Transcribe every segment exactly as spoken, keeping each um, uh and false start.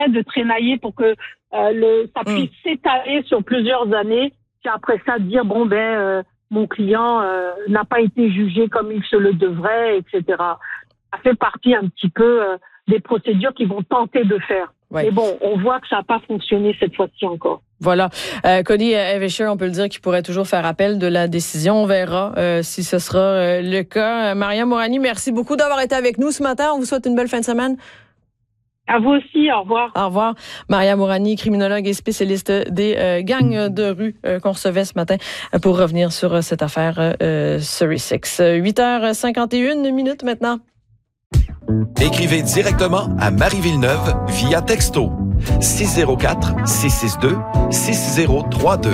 de traînailler pour que euh, le, ça puisse mmh. s'étaler sur plusieurs années. Puis après ça, dire, bon, ben, euh, mon client euh, n'a pas été jugé comme il se le devrait, et cetera. Ça fait partie un petit peu euh, des procédures qu'ils vont tenter de faire. Ouais. Mais bon, on voit que ça n'a pas fonctionné cette fois-ci encore. Voilà. Euh, Connie Evecher, on peut le dire qu'il pourrait toujours faire appel de la décision. On verra euh, si ce sera euh, le cas. Euh, Maria Mourani, merci beaucoup d'avoir été avec nous ce matin. On vous souhaite une belle fin de semaine. À vous aussi, au revoir. Au revoir. Maria Mourani, criminologue et spécialiste des euh, gangs de rue euh, qu'on recevait ce matin euh, pour revenir sur euh, cette affaire euh, Surrey Six. huit heures cinquante et une minutes maintenant. Écrivez directement à Marie Villeneuve via texto six zéro quatre six six deux six zéro trois deux.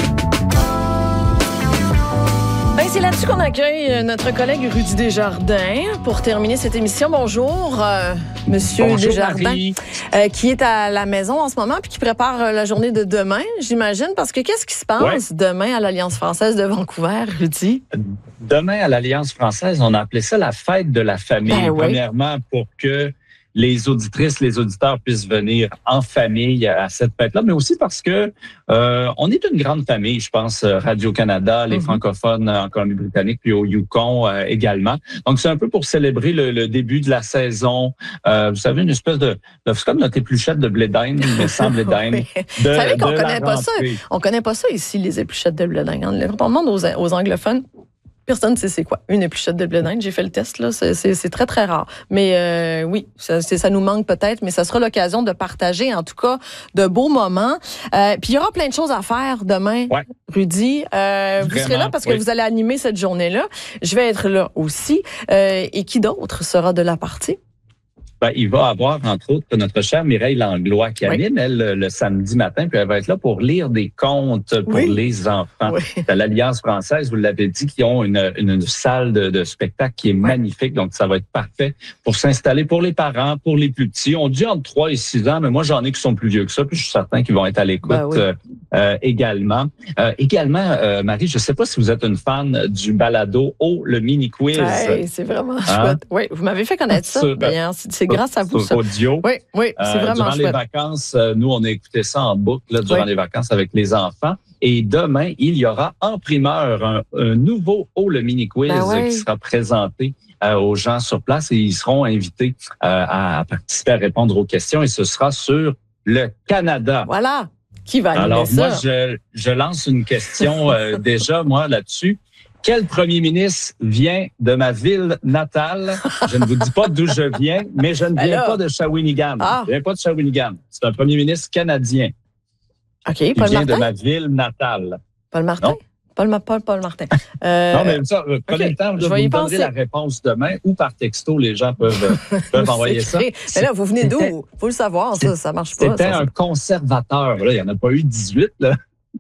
Ben, c'est là-dessus qu'on accueille notre collègue Rudy Desjardins pour terminer cette émission. Bonjour, euh, Monsieur Bonjour, Desjardins, euh, qui est à la maison en ce moment puis qui prépare la journée de demain, j'imagine, parce que qu'est-ce qui se passe ouais. demain à l'Alliance française de Vancouver, Rudy? Demain à l'Alliance française, on a appelé ça la fête de la famille. Ben, oui. Premièrement, pour que les auditrices, les auditeurs puissent venir en famille à cette fête-là, mais aussi parce que euh, on est une grande famille, je pense, Radio-Canada, les mm-hmm. francophones en Colombie-Britannique, puis au Yukon euh, également. Donc, c'est un peu pour célébrer le, le début de la saison. Euh, vous savez, une espèce de... de c'est comme notre épluchette de blé d'Inde, mais sans blé d'Inde. Oui. Vous savez qu'on connaît pas ça. On connaît pas ça ici, les épluchettes de blé d'Inde. Quand on demande aux, aux anglophones, personne ne sait c'est quoi, une épluchette de blé d'Inde. J'ai fait le test, là. C'est, c'est, c'est très, très rare. Mais euh, oui, ça, c'est, ça nous manque peut-être, mais ça sera l'occasion de partager, en tout cas, de beaux moments. Euh, puis il y aura plein de choses à faire demain, ouais. Rudy. Euh, vous serez là parce que oui. vous allez animer cette journée-là. Je vais être là aussi. Euh, et qui d'autre sera de la partie? Ben, il va avoir, entre autres, notre chère Mireille Langlois qui anime, oui. elle, le samedi matin, puis elle va être là pour lire des contes pour oui. les enfants. Oui. À l'Alliance française, vous l'avez dit, qui ont une, une, une salle de, de spectacle qui est oui. magnifique, donc ça va être parfait pour s'installer pour les parents, pour les plus petits. On dit entre trois et six ans, mais moi, j'en ai qui sont plus vieux que ça, puis je suis certain qu'ils vont être à l'écoute ben oui. euh, euh, également. Euh, également, euh, Marie, je ne sais pas si vous êtes une fan du balado « Oh, le mini-quiz hey, ». C'est vraiment hein? chouette. Oui, vous m'avez fait connaître ça, sur, d'ailleurs. C'est grâce à vous, ça. Audio. Oui, oui, c'est vraiment euh, Durant chouette. les vacances, euh, nous, on a écouté ça en boucle là, durant oui. les vacances avec les enfants. Et demain, il y aura en primeur un, un nouveau Oh, le mini-quiz ben oui. qui sera présenté euh, aux gens sur place et ils seront invités euh, à participer, à répondre aux questions et ce sera sur le Canada. Voilà. Qui va animer Alors, ça? Alors, moi, je, je lance une question euh, déjà, moi, là-dessus. Quel premier ministre vient de ma ville natale? Je ne vous dis pas d'où je viens, mais je ne viens Alors? pas de Shawinigan. Ah. Je ne viens pas de Shawinigan. C'est un premier ministre canadien. OK, qui Paul vient Martin? de ma ville natale. Paul Martin? Non? Paul, Paul, Paul Martin. Euh, non, mais ça, prenez okay. le temps, là, je vous vais y me penser. donnerez la réponse demain ou par texto, les gens peuvent, peuvent envoyer ça. Mais là, vous venez d'où? Il faut le savoir, ça, ça marche pas. C'était ça, un ça. conservateur. Là, il n'y en a pas eu dix-huit. Là.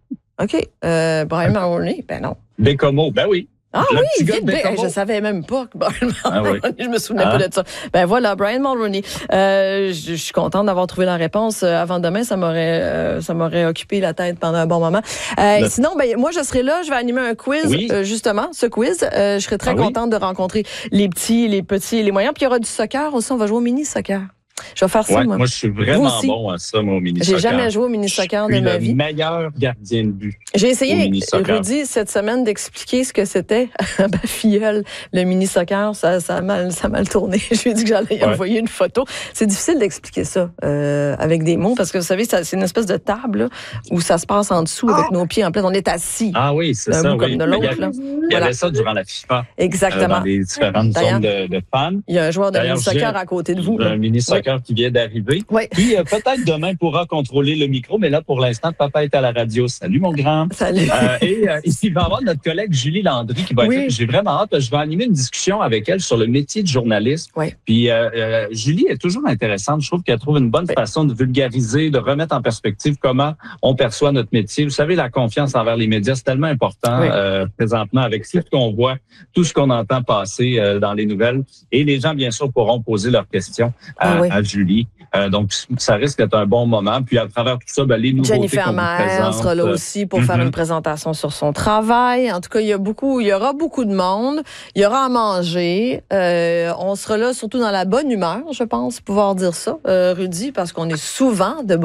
OK. Euh, Brian Mulroney? Ben non. Bécomo, ben oui. Ah le oui, vite, ben, je savais même pas que Brian ah oui. je me souvenais ah. pas de ça. Ben voilà, Brian Mulroney. Euh, je, je suis contente d'avoir trouvé la réponse euh, avant demain. Ça m'aurait, euh, ça m'aurait occupé la tête pendant un bon moment. Euh, le... Sinon, ben moi je serai là. Je vais animer un quiz, oui. euh, justement, ce quiz. Euh, je serai très ah, contente oui. de rencontrer les petits, les petits, les moyens. Puis il y aura du soccer aussi. On va jouer au mini soccer. Je vais faire ça, ouais, moi. Moi, je suis vraiment bon à ça, moi, au mini-soccer. J'ai jamais joué au mini-soccer de ma vie. Je suis le meilleur gardien de but. J'ai essayé, Rudy, cette semaine, d'expliquer ce que c'était à ma filleule, le mini-soccer. Ça, ça, a mal, ça a mal tourné. Je lui ai dit que j'allais ouais. envoyer une photo. C'est difficile d'expliquer ça euh, avec des mots, parce que, vous savez, ça, c'est une espèce de table là, où ça se passe en dessous avec ah. nos pieds en place. On est assis. Ah oui, c'est ça, oui. Comme de l'autre, il y avait, là. Il y avait voilà. ça durant la FIFA. Exactement. Euh, dans les différentes zones de, de fans. Il y a un joueur de mini-soccer à côté de vous. Un mini-soccer ouais. qui vient d'arriver. Oui. Puis euh, peut-être demain pourra contrôler le micro, mais là pour l'instant, papa est à la radio. Salut mon grand. Salut. Euh, et euh, ici il va y avoir notre collègue Julie Landry qui va oui. être. J'ai vraiment hâte. Je vais animer une discussion avec elle sur le métier de journaliste. Oui. Puis euh, euh, Julie est toujours intéressante. Je trouve qu'elle trouve une bonne oui. façon de vulgariser, de remettre en perspective comment on perçoit notre métier. Vous savez, la confiance envers les médias, c'est tellement important oui. euh, présentement avec tout ce qu'on voit, tout ce qu'on entend passer euh, dans les nouvelles. Et les gens, bien sûr, pourront poser leurs questions à, ah oui. à Julie. Euh, donc, ça risque d'être un bon moment. Puis, à travers tout ça, ben, les nouveautés Jennifer qu'on vous Maher sera là aussi pour mm-hmm. faire une présentation sur son travail. En tout cas, il y a beaucoup, il y aura beaucoup de monde. Il y aura à manger. Euh, on sera là surtout dans la bonne humeur, je pense, pouvoir dire ça, euh, Rudy, parce qu'on est souvent de